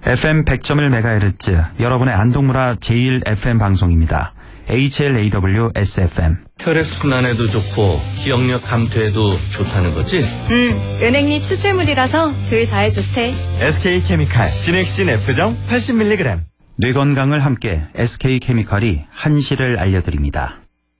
FM 100.1MHz, 여러분의 안동문화 제1FM 방송입니다. HLAW SFM. 혈액순환에도 좋고 기억력 감퇴에도 좋다는 거지? 은행잎 추출물이라서 둘 다에 좋대. SK케미칼 비넥신 F정 80mg. 뇌 건강을 함께 SK케미칼이 한시를 알려드립니다.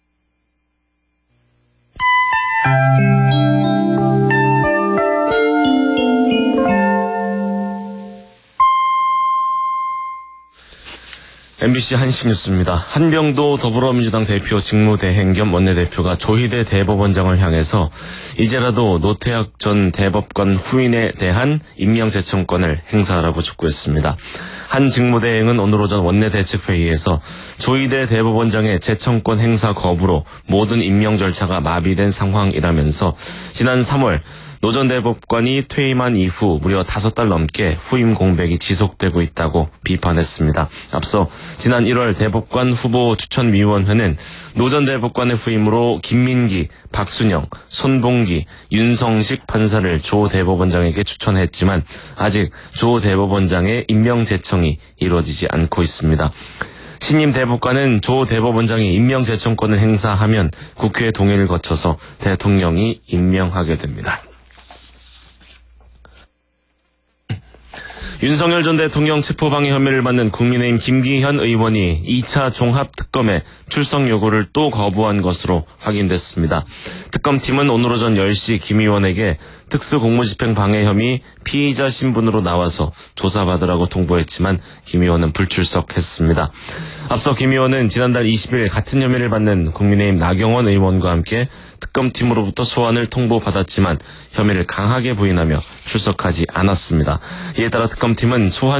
MBC 한시 뉴스입니다. 한병도 더불어민주당 대표 직무대행 겸 원내대표가 조희대 대법원장을 향해서 이제라도 노태학 전 대법관 후임에 대한 임명제청권을 행사하라고 촉구했습니다. 한 직무대행은 오늘 오전 원내대책회의에서 조희대 대법원장의 제청권 행사 거부로 모든 임명 절차가 마비된 상황이라면서 지난 3월 노 전 대법관이 퇴임한 이후 무려 5달 넘게 후임 공백이 지속되고 있다고 비판했습니다. 앞서 지난 1월 대법관 후보 추천위원회는 노 전 대법관의 후임으로 김민기, 박순영, 손봉기, 윤성식 판사를 조 대법원장에게 추천했지만 아직 조 대법원장의 임명 제청이 이루어지지 않고 있습니다. 신임 대법관은 조 대법원장이 임명 제청권을 행사하면 국회 동의를 거쳐서 대통령이 임명하게 됩니다. 윤석열 전 대통령 체포방해 혐의를 받는 국민의힘 김기현 의원이 2차 종합특검에 출석 요구를 또 거부한 것으로 확인됐습니다. 특검팀은 오늘 오전 10시 김 의원에게 특수공무집행 방해 혐의 피의자 신분으로 나와서 조사받으라고 통보했지만 김 의원은 불출석했습니다. 앞서 김 의원은 지난달 20일 같은 혐의를 받는 국민의힘 나경원 의원과 함께 특검팀으로부터 소환을 통보받았지만 혐의를 강하게 부인하며 출석하지 않았습니다. 이에 따라 특검팀은 소환